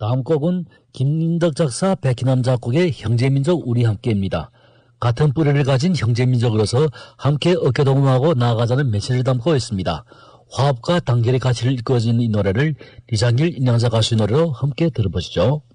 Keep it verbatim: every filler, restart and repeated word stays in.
다음 곡은 김민덕 작사, 백희남 작곡의 형제민족 우리 함께입니다. 같은 뿌리를 가진 형제민족으로서 함께 어깨동무하고 나아가자는 메시지를 담고 있습니다. 화합과 단결의 가치를 이끌어주는 이 노래를 이장길 인양자 가수의 노래로 함께 들어보시죠.